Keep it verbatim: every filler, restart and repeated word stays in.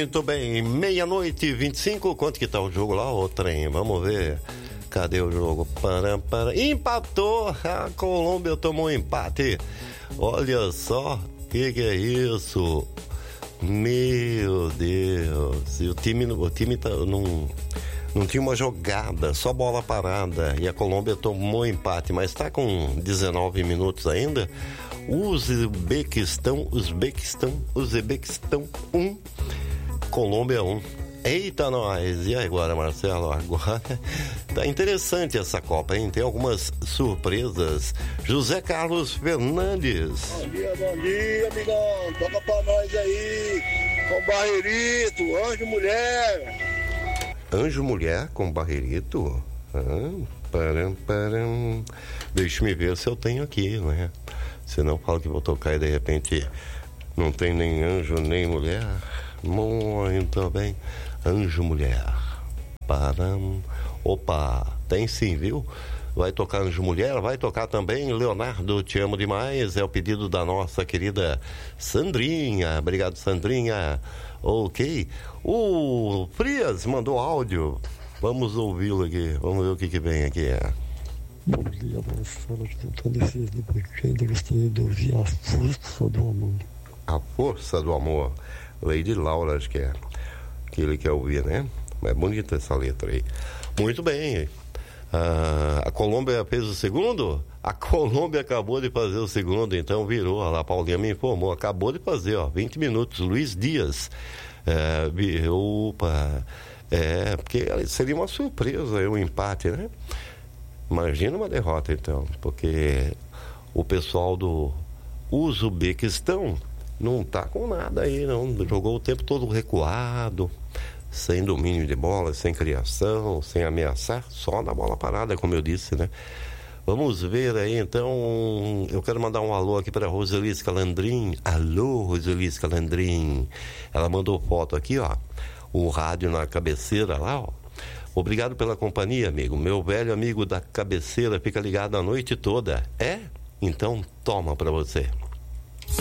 Muito bem, meia-noite e vinte e cinco. Quanto que tá o jogo lá, ô trem? Vamos ver. Cadê o jogo? Para, para. Empatou! A Colômbia tomou um empate. Olha só, que que é isso? Meu Deus. E o time, o time tá, não, não tinha uma jogada, só bola parada. E a Colômbia tomou empate, mas tá com dezenove minutos ainda. Uzbequistão, Uzbequistão, Uzbequistão um, Colômbia um. Eita, nós! E agora, Marcelo? Agora tá interessante essa Copa, hein? Tem algumas surpresas. José Carlos Fernandes. Bom dia, bom dia, amigão. Toca pra nós aí. Com Barreirito, Anjo Mulher. Anjo Mulher com Barreirito? Ah, param, param. Deixa me ver se eu tenho aqui, né? Se não, falo que vou tocar e de repente não tem nem anjo nem mulher. Muito bem. Anjo Mulher. Param. Opa, tem sim, viu? Vai tocar Anjo Mulher, vai tocar também Leonardo, Te Amo Demais. É o pedido da nossa querida Sandrinha. Obrigado, Sandrinha. Ok. O Frias mandou áudio. Vamos ouvi-lo aqui. Vamos ver o que que vem aqui. Bom dia, Marcelo. Tentando esses de ainda gostaria de ouvir A Força do Amor. A Força do Amor. Lady Laura, acho que é. Que ele quer ouvir, né? É bonita essa letra aí. Muito bem. Ah, a Colômbia fez o segundo? A Colômbia acabou de fazer o segundo, então virou. Olha lá, a Paulinha me informou. Acabou de fazer, ó. vinte minutos. Luiz Dias. É, opa. É, porque seria uma surpresa o um empate, né? Imagina uma derrota, então, porque o pessoal do Uzbequistão não tá com nada aí, não. Jogou o tempo todo recuado, sem domínio de bola, sem criação, sem ameaçar, só na bola parada, como eu disse, né? Vamos ver aí, então, eu quero mandar um alô aqui para Roselice Calandrin. Alô, Roselice Calandrin. Ela mandou foto aqui, ó, o rádio na cabeceira lá, ó. Obrigado pela companhia, amigo. Meu velho amigo da cabeceira fica ligado a noite toda. É? Então toma pra você.